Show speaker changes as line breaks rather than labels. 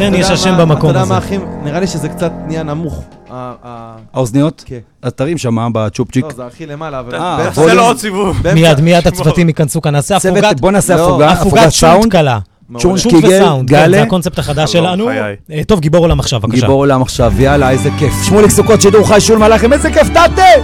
לכן יש השם במקום
אתה יודע
הזה.
מה, אחים? נראה לי שזה קצת נהיה נמוך.
האוזניות?
כן.
התרים שמה בצ'ופצ'יק.
לא, זה הכי למעלה.
תעשה לו עוד סיבוב.
מיד הצוותים ייכנסו כאן, נעשה הפוגת,
בוא נעשה הפוגת
שוט
סאונד.
קלה.
שוט
שוט
קיגל,
וסאונד, כן,
גלה.
זה הקונספט החדש שלנו.
חיי.
טוב, גיבור עולם עכשיו, בבקשה.
גיבור עולם עכשיו, יאללה, איזה כיף. שמוליק סוכות, שידור חי, שול מלאכים, איזה כיף, תתה!